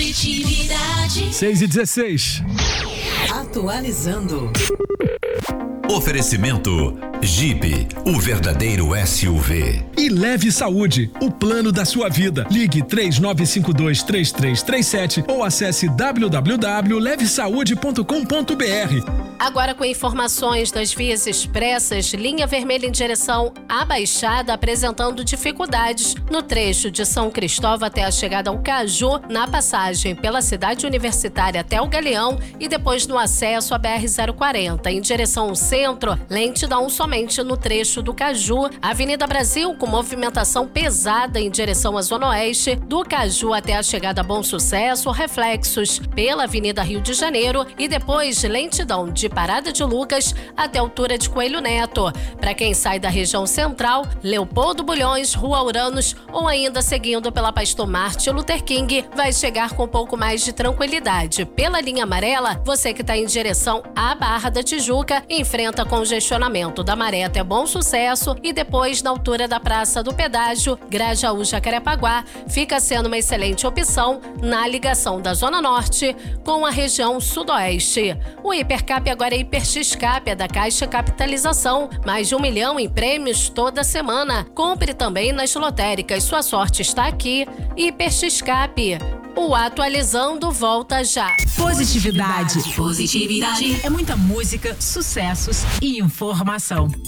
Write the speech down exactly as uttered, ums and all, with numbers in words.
Positividade. seis e dezesseis. Atualizando. Oferecimento Jeep, o verdadeiro S U V. E Leve Saúde, o plano da sua vida. Ligue três nove cinco dois, três três três sete ou acesse w w w ponto leve saúde ponto com ponto b r. Agora com informações das vias expressas, linha vermelha em direção à Baixada apresentando dificuldades no trecho de São Cristóvão até a chegada ao Caju, na passagem pela cidade universitária até o Galeão e depois no acesso à B R zero quarenta. Em direção ao centro, lentidão somente no trecho do Caju. Avenida Brasil com movimentação pesada em direção à Zona Oeste, do Caju até a chegada a Bom Sucesso, reflexos pela Avenida Rio de Janeiro e depois lentidão de Parada de Lucas até a altura de Coelho Neto. Para quem sai da região central, Leopoldo Bulhões, Rua Uranos ou ainda seguindo pela Pastor Martin Luther King, vai chegar com um pouco mais de tranquilidade. Pela linha amarela, você que está em direção à Barra da Tijuca, enfrenta congestionamento da Maré até Bom Sucesso e depois na altura da Praça do Pedágio, Grajaú Jacarepaguá, fica sendo uma excelente opção na ligação da Zona Norte com a região Sudoeste. O Hipercap agora é Hiper X-Cap, é da Caixa Capitalização. Mais de um milhão em prêmios toda semana. Compre também nas lotéricas. Sua sorte está aqui. Hiper X-Cap. O Atualizando volta já. Positividade. Positividade. É muita música, sucessos e informação.